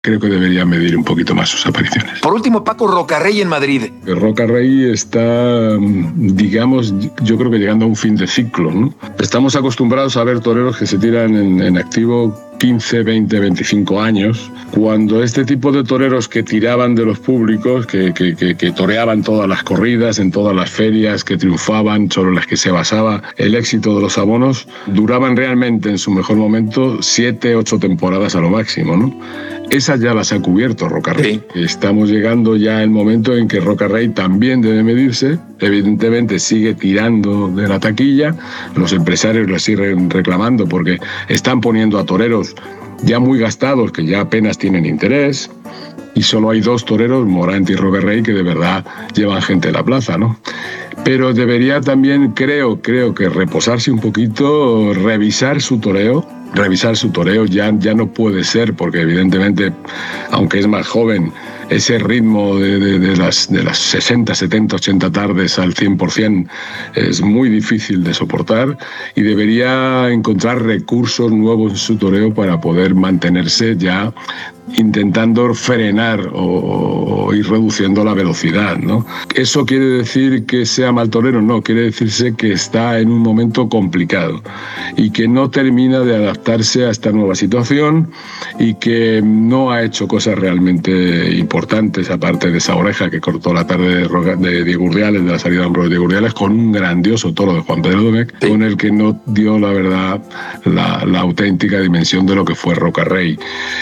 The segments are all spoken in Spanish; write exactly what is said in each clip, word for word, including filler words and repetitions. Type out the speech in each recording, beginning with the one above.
creo que debería medir un poquito más sus apariciones. Por último, Paco, Rocarrey en Madrid. Rocarrey está, digamos, yo creo que llegando a un fin de ciclo, ¿no? Estamos acostumbrados a ver toreros que se tiran en, en activo quince, veinte, veinticinco años, cuando este tipo de toreros que tiraban de los públicos, que, que, que, que toreaban todas las corridas, en todas las ferias, que triunfaban, sobre las que se basaba el éxito de los abonos, duraban realmente en su mejor momento siete, ocho temporadas a lo máximo, ¿no? Esas ya las ha cubierto Rocarrey. Sí. Estamos llegando ya al momento en que Rocarrey también debe medirse. Evidentemente sigue tirando de la taquilla. Los empresarios lo siguen reclamando porque están poniendo a toreros ya muy gastados que ya apenas tienen interés. Y solo hay dos toreros, Morant y Rocarrey, que de verdad llevan gente a la plaza, ¿no? Pero debería también, creo, creo que reposarse un poquito, revisar su toreo. Revisar su toreo ya, ya no puede ser, porque evidentemente, aunque es más joven, ese ritmo de, de, de, las, de las sesenta, setenta, ochenta tardes al cien por ciento es muy difícil de soportar y debería encontrar recursos nuevos en su toreo para poder mantenerse ya intentando frenar o, o ir reduciendo la velocidad, ¿no? ¿Eso quiere decir que sea mal torero? No, quiere decirse que está en un momento complicado y que no termina de adaptarse a esta nueva situación y que no ha hecho cosas realmente importantes, aparte de esa oreja que cortó la tarde de, de Diego Urdiales, de la salida de Ambrosio Diego Urdiales, con un grandioso toro de Juan Pedro Domecq, sí, con el que no dio, la verdad, la, la auténtica dimensión de lo que fue Rocarrey.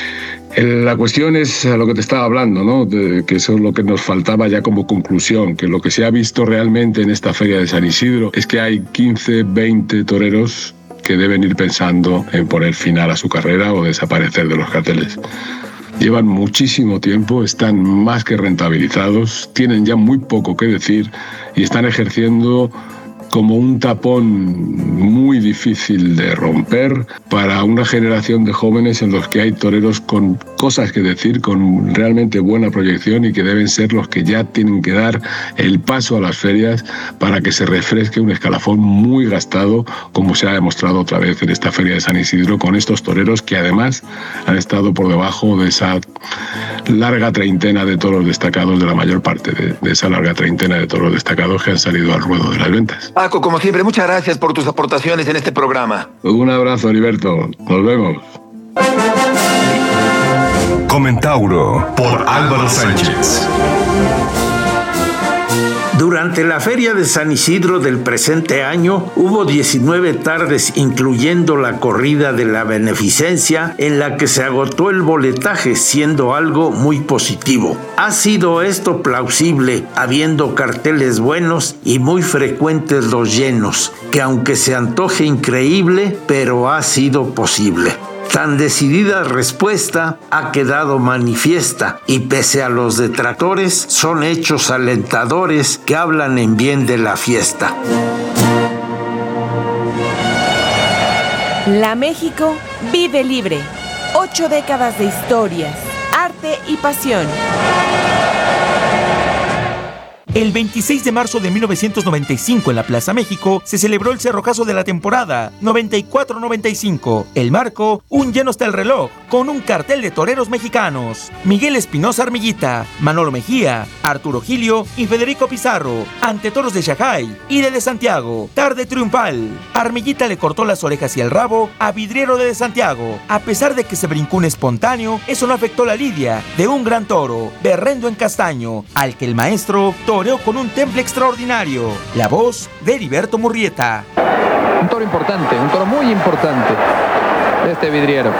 La cuestión es a lo que te estaba hablando, ¿no? De, que eso es lo que nos faltaba ya como conclusión, que lo que se ha visto realmente en esta feria de San Isidro es que hay quince, veinte toreros que deben ir pensando en poner final a su carrera o desaparecer de los carteles. Llevan muchísimo tiempo, están más que rentabilizados, tienen ya muy poco que decir y están ejerciendo como un tapón muy difícil de romper para una generación de jóvenes en los que hay toreros con cosas que decir, con realmente buena proyección y que deben ser los que ya tienen que dar el paso a las ferias para que se refresque un escalafón muy gastado, como se ha demostrado otra vez en esta feria de San Isidro, con estos toreros que además han estado por debajo de esa larga treintena de toros destacados, de la mayor parte de, de esa larga treintena de toros destacados que han salido al ruedo de las ventas. Paco, como siempre, muchas gracias por tus aportaciones en este programa. Un abrazo, Heriberto. Nos vemos. Comentauro por Álvaro Sánchez. Durante la Feria de San Isidro del presente año hubo diecinueve tardes, incluyendo la corrida de la beneficencia, en la que se agotó el boletaje, siendo algo muy positivo. Ha sido esto plausible, habiendo carteles buenos y muy frecuentes los llenos, que aunque se antoje increíble, pero ha sido posible. Tan decidida respuesta ha quedado manifiesta y pese a los detractores son hechos alentadores que hablan en bien de la fiesta. La México vive libre. Ocho décadas de historias, arte y pasión. El veintiséis de marzo de mil novecientos noventa y cinco en la Plaza México se celebró el cerrojazo de la temporada noventa y cuatro noventa y cinco. El marco, un lleno hasta el reloj, con un cartel de toreros mexicanos. Miguel Espinosa Armillita, Manolo Mejía, Arturo Gilio y Federico Pizarro, ante toros de Shanghái y de De Santiago. Tarde triunfal. Armillita le cortó las orejas y el rabo a Vidriero de De Santiago. A pesar de que se brincó un espontáneo, eso no afectó la lidia de un gran toro, Berrendo en Castaño, al que el maestro toreó con un temple extraordinario. La voz de Heriberto Murrieta. Un toro importante, un toro muy importante, este Vidriero.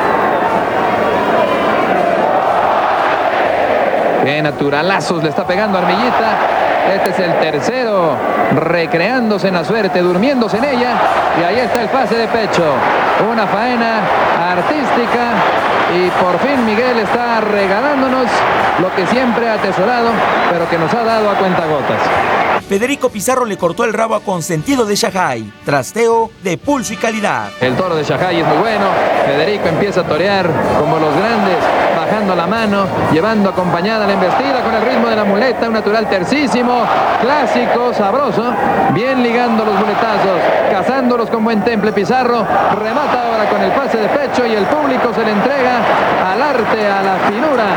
Qué naturalazos le está pegando Armillita. Este es el tercero, recreándose en la suerte, durmiéndose en ella. Y ahí está el pase de pecho. Una faena artística. Y por fin Miguel está regalándonos lo que siempre ha atesorado, pero que nos ha dado a cuentagotas. Federico Pizarro le cortó el rabo a Consentido de Shanghái. Trasteo de pulso y calidad. El toro de Shanghái es muy bueno. Federico empieza a torear como los grandes, bajando la mano, llevando acompañada la embestida con el ritmo de la muleta, un natural tercísimo, clásico, sabroso, bien ligando los muletazos, cazándolos con buen temple. Pizarro remata ahora con el pase de pecho y el público se le entrega al arte, a la finura